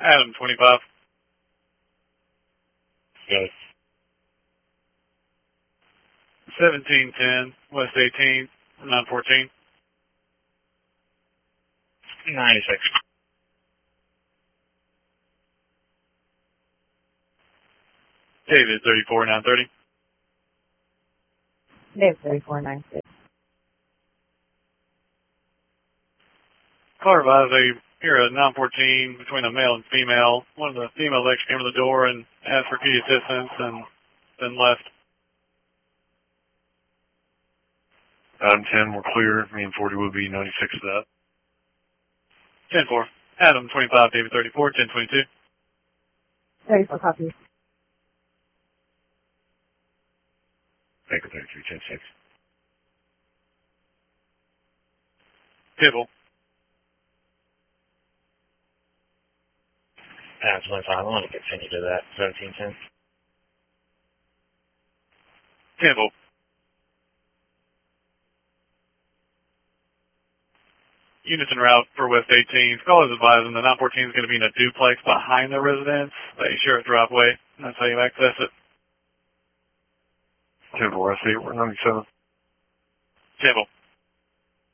Adam 25. Good. 1710, West 18th, 914. 96. David 34, 930. David 3496. Car advised here at 914 between a male and female. One of the female actually came to the door and asked for key assistance and then left. Adam 10, we're clear. Me and 40 will be 96 to that. 10-4. Adam 25, David 34, 1022. 34 copies. Baker 33, 106. Tibble. Adam 25, I want to continue to that. 1710. Tibble. Units en route for West 18th. Call is advising the 914 is going to be in a duplex behind the residence. They share a driveway. That's how you access it. 10-4, I see it. We're 97. Tibble.